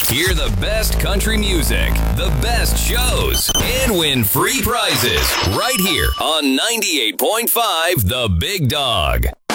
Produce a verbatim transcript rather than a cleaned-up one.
Hear the best country music, the best shows, and win free prizes right here on ninety-eight point five The Big Dog.